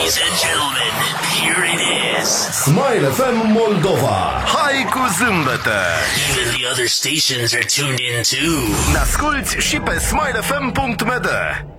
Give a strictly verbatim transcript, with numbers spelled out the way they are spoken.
Ladies and gentlemen, here it is. Smile F M Moldova. Hai cu zâmbete! Even the other stations are tuned in too. Ne asculti și pe smile f m punct m d.